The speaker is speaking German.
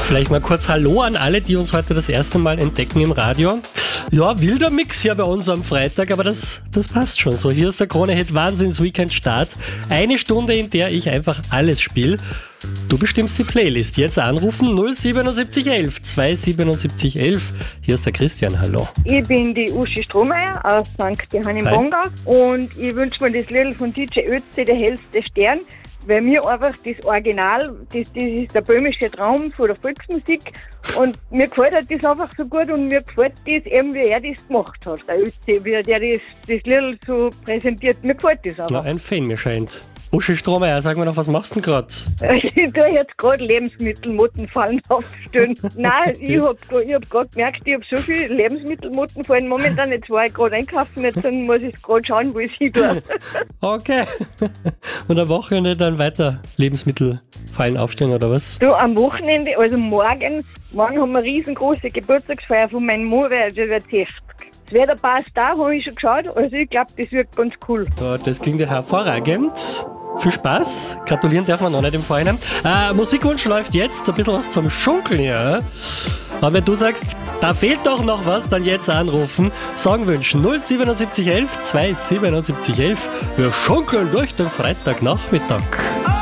Vielleicht mal kurz Hallo an alle, die uns heute das erste Mal entdecken im Radio. Ja, wilder Mix hier bei uns am Freitag, aber das passt schon so. Hier ist der Krone-Hit Wahnsinns-Weekend-Start. Eine Stunde, in der ich einfach alles spiele. Du bestimmst die Playlist. Jetzt anrufen 07711 27711. Hier ist der Christian, hallo. Ich bin die Uschi Strohmeier aus St. Johann im Bongau und ich wünsche mir das Lied von DJ Ötzi, der hellste Stern, weil mir einfach das Original, das ist der böhmische Traum von der Volksmusik und mir gefällt halt das einfach so gut und mir gefällt das eben, wie er das gemacht hat, der Ötzi, wie der das Lied so präsentiert, mir gefällt das einfach. Ja, ein Fan mir scheint. Uschi Strohmeier, sag mir noch, was machst du denn gerade? Ich tue jetzt gerade Lebensmittelmottenfallen aufstellen. Nein, okay. Ich hab gerade gemerkt, ich habe so viele Lebensmittelmottenfallen momentan. Jetzt war ich gerade einkaufen, jetzt muss ich gerade schauen, wo ich sie tue. Okay. Und am Wochenende dann weiter Lebensmittelfallen aufstellen, oder was? Du, am Wochenende, also morgen haben wir eine riesengroße Geburtstagsfeier von meinem Mann, weil das wird 60. Das wird ein paar da, habe ich schon geschaut. Also ich glaube, das wird ganz cool. Ja, das klingt ja hervorragend. Viel Spaß. Gratulieren darf man noch nicht im Vorhinein. Musikwunsch läuft jetzt. Ein bisschen was zum Schunkeln hier. Aber wenn du sagst, da fehlt doch noch was, dann jetzt anrufen. Song wünschen 07711 27711. Wir schunkeln durch den Freitagnachmittag.